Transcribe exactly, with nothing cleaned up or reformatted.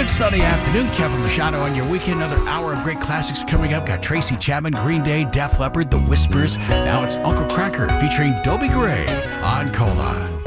Good sunny afternoon. Kevin Machado on your weekend. Another hour of great classics coming up. Got Tracy Chapman, Green Day, Def Leppard, The Whispers. Now it's Uncle Kracker featuring Dobie Gray on Cola.